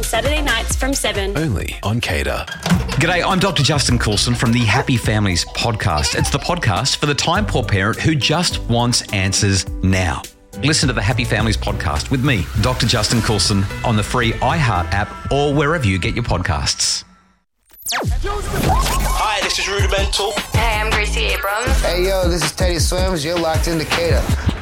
Saturday nights from 7. Only on Cater. G'day, I'm Dr. Justin Coulson from the Happy Families podcast. It's the podcast for the time-poor parent who just wants answers now. Listen to the Happy Families podcast with me, Dr. Justin Coulson, on the free iHeart app or wherever you get your podcasts. Hi, this is Rudimental. Hey, I'm Gracie Abrams. Hey, yo, this is Teddy Swims. You're locked into Cater.